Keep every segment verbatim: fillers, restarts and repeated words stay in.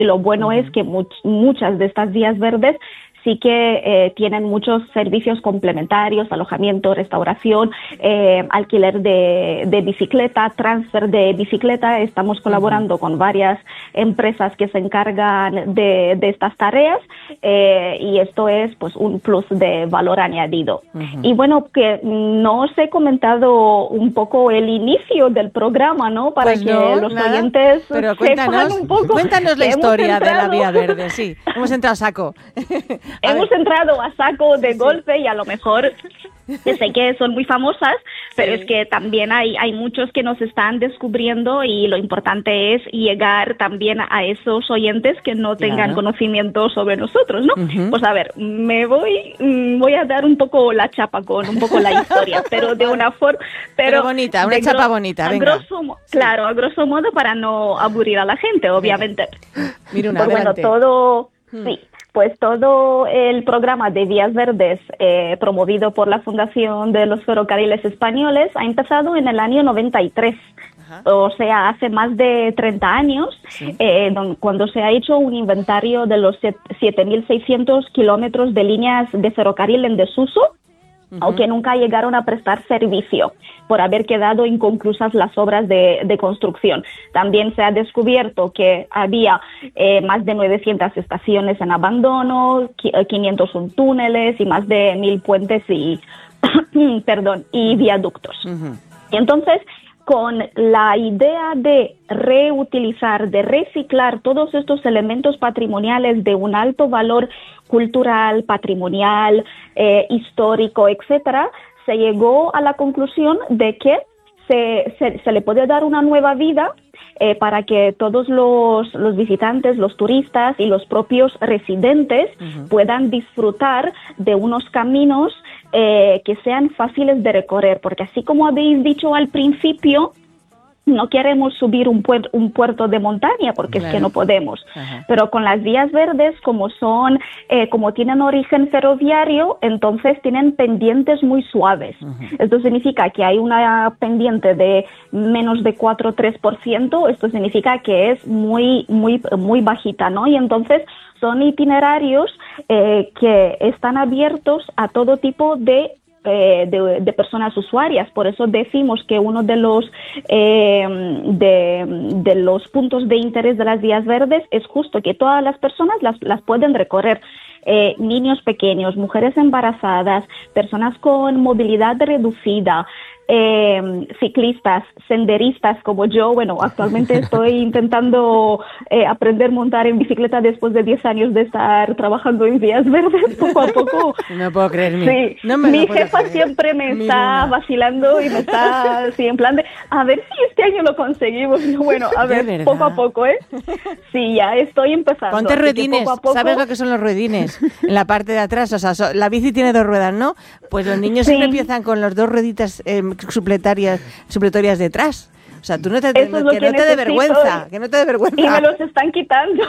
Y lo bueno Uh-huh. es que much, muchas de estas vías verdes sí que eh, tienen muchos servicios complementarios, alojamiento, restauración, eh, alquiler de, de bicicleta, transfer de bicicleta. Estamos colaborando uh-huh. con varias empresas que se encargan de, de estas tareas eh, y esto es pues un plus de valor añadido. Uh-huh. Y bueno, que no os he comentado un poco el inicio del programa, ¿no? Para pues que no, los nada, oyentes pero cuéntanos, sepan un poco. Cuéntanos la historia de la Vía Verde, sí. Hemos entrado a saco. A Hemos ver. entrado a saco de sí. golpe y a lo mejor sé que son muy famosas, pero sí. es que también hay, hay muchos que nos están descubriendo y lo importante es llegar también a esos oyentes que no tengan claro. conocimiento sobre nosotros, ¿no? Uh-huh. Pues a ver, me voy voy a dar un poco la chapa con un poco la historia, pero de una forma... Pero, pero bonita, una chapa bonita, a venga. Grosso, claro, a grosso modo para no aburrir a la gente, obviamente. Mira una, pues bueno, todo... Hmm. Sí. Pues todo el programa de Vías Verdes eh, promovido por la Fundación de los Ferrocarriles Españoles ha empezado en el año noventa y tres. Ajá. O sea, hace más de treinta años, sí. eh, don, cuando se ha hecho un inventario de los siete mil seiscientos kilómetros de líneas de ferrocarril en desuso, uh-huh. aunque nunca llegaron a prestar servicio por haber quedado inconclusas las obras de, de construcción. También se ha descubierto que había eh, más de novecientas estaciones en abandono, quinientos un túneles y más de mil puentes y, perdón, y viaductos. Uh-huh. Entonces, con la idea de reutilizar, de reciclar todos estos elementos patrimoniales de un alto valor cultural, patrimonial, eh, histórico, etcétera, se llegó a la conclusión de que se, se, se le puede dar una nueva vida eh, para que todos los, los visitantes, los turistas y los propios residentes uh-huh. puedan disfrutar de unos caminos eh, que sean fáciles de recorrer, porque así como habéis dicho al principio, no queremos subir un, puer- un puerto de montaña porque claro. es que no podemos. Ajá. Pero con las vías verdes, como son, eh, como tienen origen ferroviario, entonces tienen pendientes muy suaves. Ajá. Esto significa que hay una pendiente de menos de cuatro o tres por ciento. Esto significa que es muy, muy, muy bajita, ¿no? Y entonces son itinerarios eh, que están abiertos a todo tipo de Eh, de, de personas usuarias. Por eso decimos que uno de los eh, de, de los puntos de interés de las vías verdes es justo que todas las personas las, las pueden recorrer. Eh, niños pequeños, mujeres embarazadas, personas con movilidad reducida, eh, ciclistas, senderistas como yo. Bueno, actualmente estoy intentando eh, aprender a montar en bicicleta después de diez años de estar trabajando en vías verdes, poco a poco. No puedo creer. Mi, sí. no me mi puedo jefa creer. siempre me Mi está luna. vacilando y me está así en plan de, a ver si este año lo conseguimos. Bueno, a ver, poco a poco, ¿eh? Sí, ya estoy empezando. Ponte ruedines. Poco a poco... ¿Sabes lo que son los ruedines? En la parte de atrás, o sea, so, la bici tiene dos ruedas, ¿no? Pues los niños sí. siempre empiezan con las dos rueditas eh, supletorias, supletorias detrás. O sea, tú no te, no, que, que no te dé vergüenza, que no te dé vergüenza. Y me los están quitando.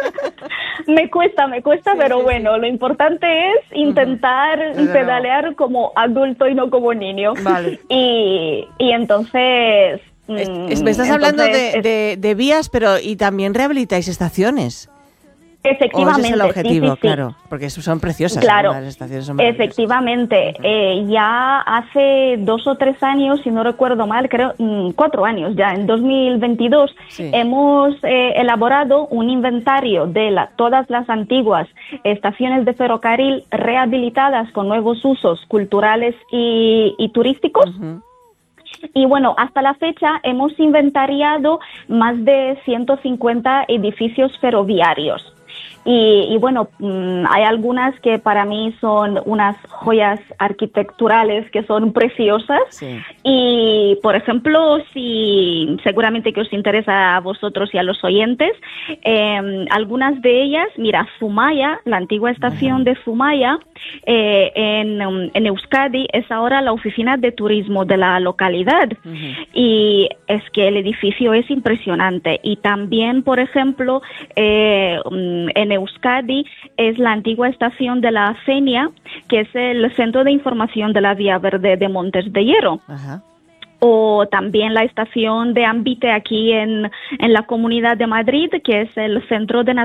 me cuesta, me cuesta, sí, pero sí, bueno, sí. Lo importante es intentar uh-huh. pedalear como adulto y no como niño. Vale. Y, y entonces... Es, es, me estás entonces, hablando de, de, de vías, pero y también rehabilitáis estaciones. Efectivamente, ¿O ese es el objetivo? Sí, sí, sí. Claro, porque son preciosas. Claro, las estaciones son efectivamente. Uh-huh. Eh, ya hace dos o tres años, si no recuerdo mal, creo mmm, cuatro años ya, en dos mil veintidós, sí. hemos eh, elaborado un inventario de la, todas las antiguas estaciones de ferrocarril rehabilitadas con nuevos usos culturales y, y turísticos. Uh-huh. Y bueno, hasta la fecha hemos inventariado más de ciento cincuenta edificios ferroviarios. Y, y bueno, mmm, hay algunas que para mí son unas joyas arquitecturales que son preciosas. Sí. Y, por ejemplo, si seguramente que os interesa a vosotros y a los oyentes, eh, algunas de ellas, mira, Zumaya, la antigua estación uh-huh. de Zumaya, eh, en, en Euskadi, es ahora la oficina de turismo de la localidad. Uh-huh. Y es que el edificio es impresionante. Y también, por ejemplo, eh, en Euskadi es la antigua estación de la Fenia, que es el centro de información de la Vía Verde de Montes de Hierro. Ajá. O también la estación de Ambite aquí en, en la Comunidad de Madrid, que es el centro de